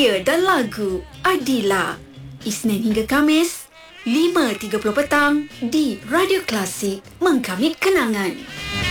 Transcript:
Budaya dan lagu Adila. Isnin hingga Kamis, 5.30 petang di Radio Klasik. Mengkamit kenangan.